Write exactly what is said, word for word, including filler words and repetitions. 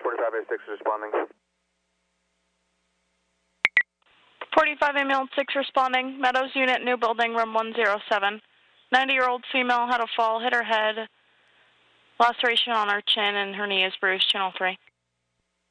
forty-five A six responding. forty-five ambulance six responding. Meadows unit, new building, room one zero seven. ninety-year-old female had a fall, hit her head, laceration on her chin, and her knee is bruised, channel three.